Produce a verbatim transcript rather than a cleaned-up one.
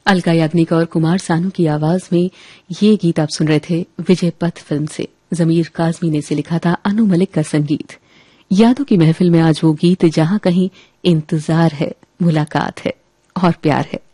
अलका याग्निक और कुमार सानू की आवाज में ये गीत आप सुन रहे थे विजय पथ फिल्म से। जमीर काजमी ने इसे लिखा था, अनु मलिक का संगीत। यादों की महफिल में आज वो गीत जहां कहीं इंतजार है, मुलाकात है और प्यार है।